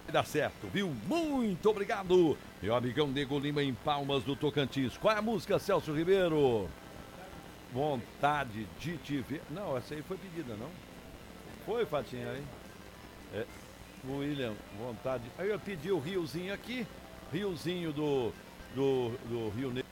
Dá certo, viu? Muito obrigado, meu amigão Nego Lima em Palmas do Tocantins. Qual é a música, Celso Ribeiro? Vontade de te ver. Não, essa aí foi pedida, não? Foi, Fatinha, aí? É, William, vontade. Aí eu pedi o Riozinho aqui, Riozinho do Rio Negro.